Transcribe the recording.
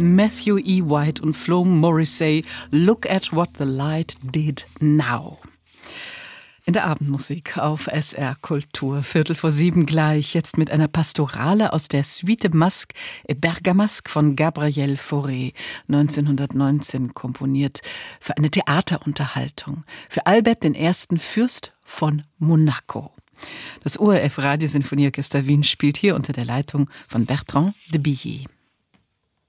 Matthew E. White und Flo Morrissey, Look at what the light did now. In der Abendmusik auf SR Kultur, 6:45 gleich, jetzt mit einer Pastorale aus der Suite Masque et Bergamasque von Gabriel Fauré, 1919 komponiert, für eine Theaterunterhaltung, für Albert I., Fürst von Monaco. Das ORF Radiosinfonieorchester Wien spielt hier unter der Leitung von Bertrand de Billier.